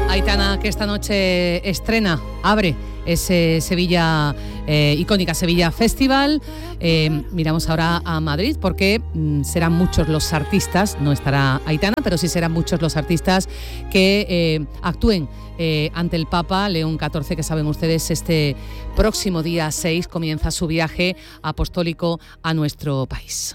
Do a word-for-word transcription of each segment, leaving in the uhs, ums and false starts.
Aitana, que esta noche estrena, abre ese Sevilla, eh, icónica Sevilla Festival. Eh, miramos ahora a Madrid porque mm, serán muchos los artistas, no estará Aitana, pero sí serán muchos los artistas que eh, actúen eh, ante el Papa León catorce, que saben ustedes, este próximo día seis comienza su viaje apostólico a nuestro país.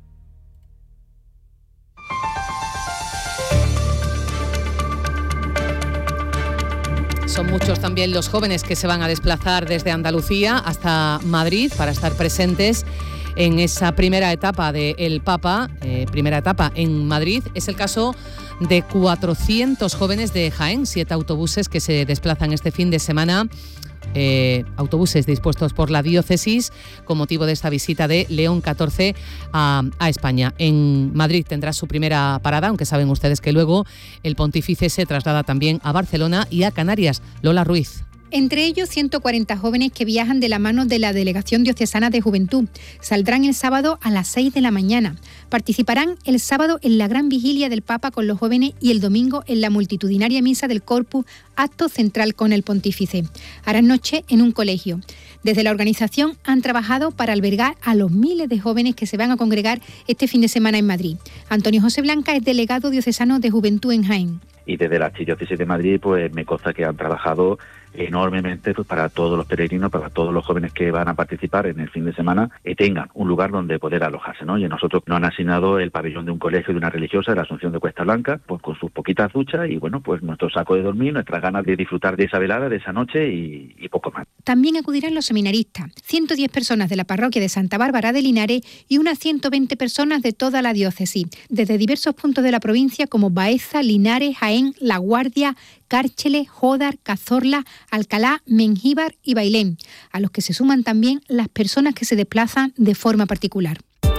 Son muchos también los jóvenes que se van a desplazar desde Andalucía hasta Madrid para estar presentes en esa primera etapa del Papa, eh, primera etapa en Madrid. Es el caso de cuatrocientos jóvenes de Jaén, siete autobuses que se desplazan este fin de semana. Eh, autobuses dispuestos por la diócesis con motivo de esta visita de León catorce a, a España. En Madrid tendrá su primera parada, aunque saben ustedes que luego el pontífice se traslada también a Barcelona y a Canarias. Lola Ruiz. Entre ellos, ciento cuarenta jóvenes que viajan de la mano de la Delegación Diocesana de Juventud. Saldrán el sábado a las seis de la mañana. Participarán el sábado en la gran vigilia del Papa con los jóvenes y el domingo en la multitudinaria misa del Corpus, acto central con el pontífice. Harán noche en un colegio. Desde la organización han trabajado para albergar a los miles de jóvenes que se van a congregar este fin de semana en Madrid. Antonio José Blanca es delegado diocesano de Juventud en Jaén. Y desde la Archidiócesis de Madrid, pues me consta que han trabajado enormemente pues, para todos los peregrinos, para todos los jóvenes que van a participar en el fin de semana, y tengan un lugar donde poder alojarse, ¿no? Y a nosotros nos han asignado el pabellón de un colegio de una religiosa, la Asunción de Cuesta Blanca, pues con sus poquitas duchas y bueno, pues nuestro saco de dormir, nuestras ganas de disfrutar de esa velada, de esa noche y, y poco más. También acudirán los seminaristas, ciento diez personas de la parroquia de Santa Bárbara de Linares y unas ciento veinte personas de toda la diócesis, desde diversos puntos de la provincia como Baeza, Linares, Jaén, La Guardia, Cárcheles, Jódar, Cazorla, Alcalá, Mengíbar y Bailén, a los que se suman también las personas que se desplazan de forma particular.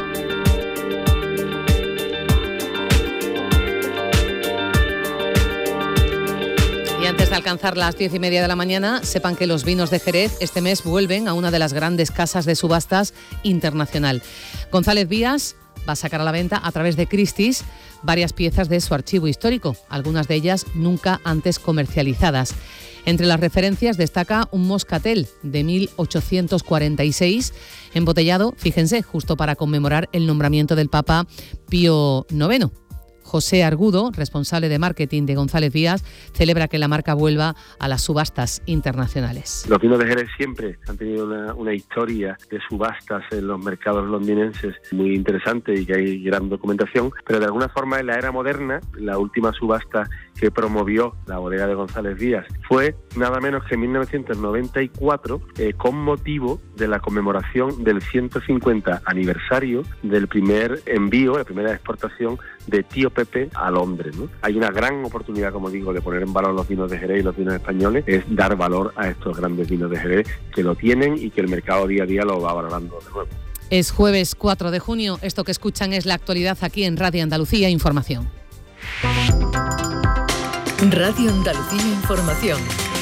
Y antes de alcanzar las diez y media de la mañana, sepan que los vinos de Jerez este mes vuelven a una de las grandes casas de subastas internacional. González Vías va a sacar a la venta a través de Christie's varias piezas de su archivo histórico, algunas de ellas nunca antes comercializadas. Entre las referencias destaca un moscatel de mil ochocientos cuarenta y seis, embotellado, fíjense, justo para conmemorar el nombramiento del Papa Pío noveno. José Argudo, responsable de marketing de González Vías, celebra que la marca vuelva a las subastas internacionales. Los vinos de Jerez siempre han tenido una, una historia de subastas en los mercados londinenses muy interesante y que hay gran documentación, pero de alguna forma en la era moderna, la última subasta que promovió la bodega de González Vías fue nada menos que en mil novecientos noventa y cuatro, eh, con motivo de la conmemoración del ciento cincuenta aniversario del primer envío, la primera exportación de Tío Pepe a Londres, ¿no? Hay una gran oportunidad, como digo, de poner en valor los vinos de Jerez y los vinos españoles, es dar valor a estos grandes vinos de Jerez que lo tienen y que el mercado día a día lo va valorando de nuevo. Es jueves cuatro de junio, esto que escuchan es la actualidad aquí en Radio Andalucía Información. Radio Andalucía Información.